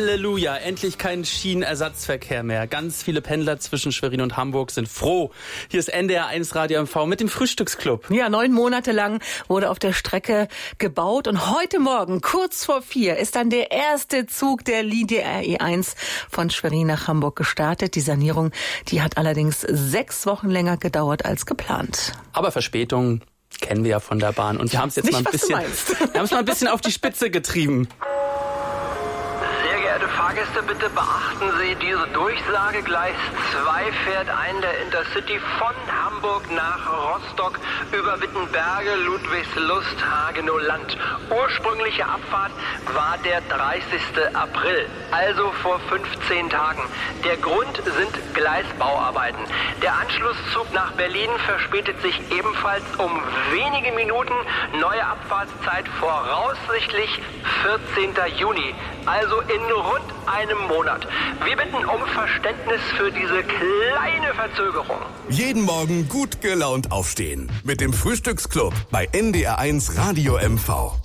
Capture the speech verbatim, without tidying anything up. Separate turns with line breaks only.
Halleluja, endlich kein Schienenersatzverkehr mehr. Ganz viele Pendler zwischen Schwerin und Hamburg sind froh. Hier ist N D R eins Radio M V mit dem Frühstücksclub.
Ja, neun Monate lang wurde auf der Strecke gebaut und heute Morgen, kurz vor vier, ist dann der erste Zug der Linie R E eins von Schwerin nach Hamburg gestartet. Die Sanierung, die hat allerdings sechs Wochen länger gedauert als geplant.
Aber Verspätungen kennen wir ja von der Bahn und wir haben es jetzt
Nicht,
mal ein
was
bisschen,
du meinst.
wir haben es mal ein bisschen auf die Spitze getrieben.
Sehr geehrte Fahrgäste, bitte beachten Sie diese Durchsage. Gleis zwei fährt ein der Intercity von Hamburg nach Rostock über Wittenberge, Ludwigslust, Hagenow-Land. Ursprüngliche Abfahrt war der dreißigsten April, also vor fünfzehn Tagen. Der Grund sind Gleisbauarbeiten. Der Anschlusszug nach Berlin verspätet sich ebenfalls um wenige Minuten. Neue Abfahrtszeit voraussichtlich vierzehnten Juni, also in rund einem Monat. Wir bitten um Verständnis für diese kleine Verzögerung.
Jeden Morgen gut gelaunt aufstehen mit dem Frühstücksclub bei N D R eins Radio M V.